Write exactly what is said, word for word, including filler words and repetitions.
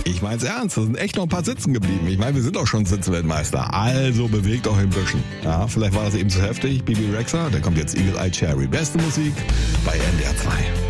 Ich mein's ernst, da sind echt noch ein paar sitzen geblieben. Ich meine, wir sind doch schon Sitzweltmeister. Also bewegt euch ein bisschen. Ja, vielleicht war das eben zu heftig. Bibi Rexha, da kommt jetzt Eagle Eye Cherry. Beste Musik bei N D R zwei.